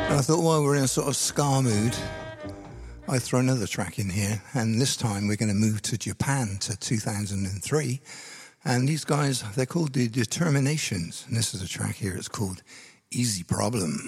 And I thought, while we're in a sort of ska mood, I'd throw another track in here. And this time we're going to move to Japan to 2003. And these guys, they're called the Determinations. And this is a track here. It's called Easy Problem.